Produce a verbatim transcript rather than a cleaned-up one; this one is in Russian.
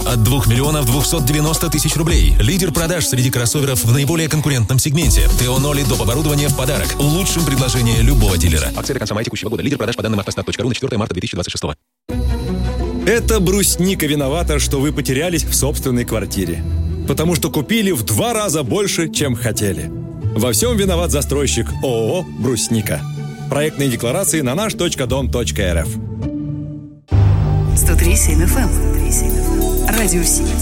от двух миллионов двухсот девяноста тысяч рублей. Лидер продаж среди кроссоверов в наиболее конкурентном сегменте. ТО Ноли доп. Оборудование в подарок. Лучшим предложение любого дилера. Акция до конца мая текущего года. Лидер продаж по данным автостат точка ру на четвёртое марта две тысячи двадцать шестого. Это брусника виновата, что вы потерялись в собственной квартире. Потому что купили в два раза больше, чем хотели. Во всем виноват застройщик ООО «Брусника». Проектные декларации на наш точка дом точка эр эф. сто три семь эф эм. Радио Си.